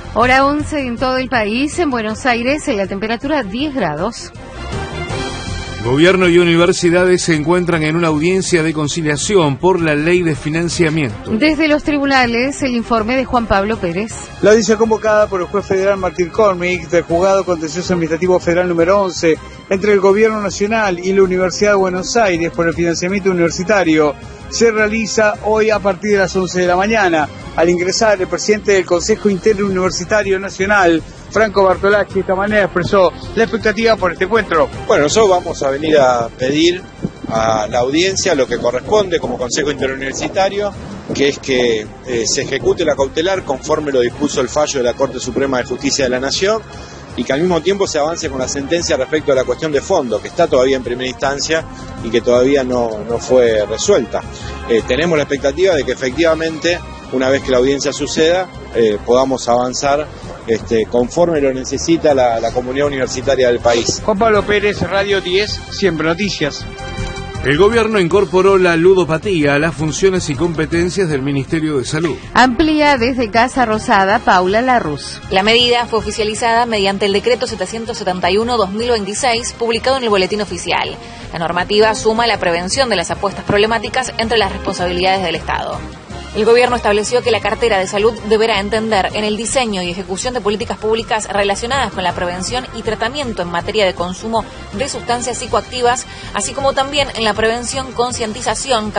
Hora 11 en todo el país. En Buenos Aires la temperatura 10 grados. Gobierno y universidades se encuentran en una audiencia de conciliación por la ley de financiamiento. Desde los tribunales, el informe de Juan Pablo Pérez. La audiencia convocada por el juez federal Martín Cormick del Juzgado Contencioso Administrativo Federal número 11 entre el Gobierno Nacional y la Universidad de Buenos Aires por el financiamiento universitario se realiza hoy a partir de las 11 de la mañana. Al ingresar, el presidente del Consejo Interuniversitario Nacional, Franco Bartolacci, de esta manera expresó la expectativa por este encuentro. Bueno, nosotros vamos a venir a pedir a la audiencia lo que corresponde como Consejo Interuniversitario, que es que se ejecute la cautelar conforme lo dispuso el fallo de la Corte Suprema de Justicia de la Nación y que al mismo tiempo se avance con la sentencia respecto a la cuestión de fondo, que está todavía en primera instancia y que todavía no fue resuelta. Tenemos la expectativa de que efectivamente, una vez que la audiencia suceda, podamos avanzar conforme lo necesita la comunidad universitaria del país. Juan Pablo Pérez, Radio 10, Siempre Noticias. El gobierno incorporó la ludopatía a las funciones y competencias del Ministerio de Salud. Amplía desde Casa Rosada, Paula Larruz. La medida fue oficializada mediante el decreto 771-2026, publicado en el Boletín Oficial. La normativa suma la prevención de las apuestas problemáticas entre las responsabilidades del Estado. El gobierno estableció que la cartera de salud deberá entender en el diseño y ejecución de políticas públicas relacionadas con la prevención y tratamiento en materia de consumo de sustancias psicoactivas, así como también en la prevención, concientización,